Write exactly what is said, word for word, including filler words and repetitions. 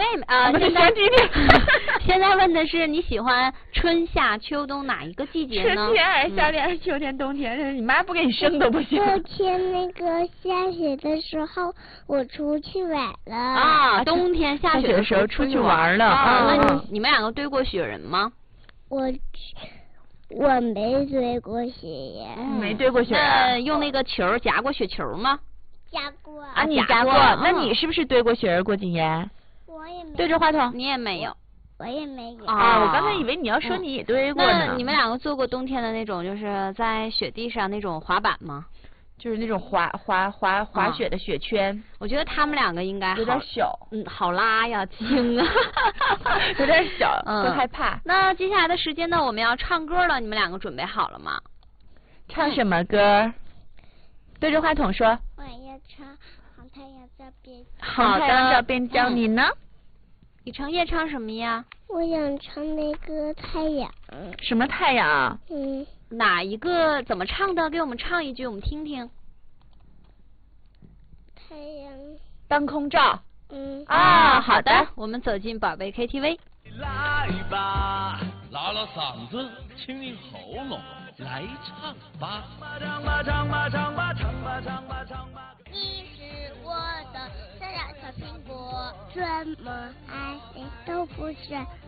妹妹啊， 不是现在小弟弟现在问的是你喜欢春夏秋冬哪一个季节呢？ 春天还是夏天还是秋天冬天？你妈不给你生都不行。 昨天那个下雪的时候，我出去玩了。 啊，冬天下雪的时候出去玩了。 啊，那嗯你你们两个堆过雪人吗？ 我我没堆过雪人。 没堆过雪人。 那用那个球夹过雪球吗？ 夹过。 啊，你夹过？那你是不是堆过雪人，郭景言？ 我也没。 对着话筒。 你也没有。 我也没有。 啊，我刚才以为你要说你也堆过呢。 那你们两个做过冬天的那种，就是在雪地上那种滑板吗？ 就是那种滑滑滑滑雪的雪圈。 我觉得他们两个应该有点小。 嗯，好拉呀，轻啊。 有点小， 嗯， 会害怕。 那接下来的时间呢，我们要唱歌了，你们两个准备好了吗？ 唱什么歌？对着话筒说。 我要唱《红太阳照边》。 好的。 红太阳照边角，你呢？ 李成业唱什么呀？ 我想唱那个太阳。 什么太阳？ 嗯。 哪一个怎么唱的？给我们唱一句，我们听听。 太阳。 当空照。 嗯。 啊，好的，我们走进宝贝 K T V。 来吧，拉拉嗓子，清清喉咙，来唱吧。唱吧唱吧唱吧唱吧唱吧唱吧。 你是我的小小小苹果，怎么爱谁都不是。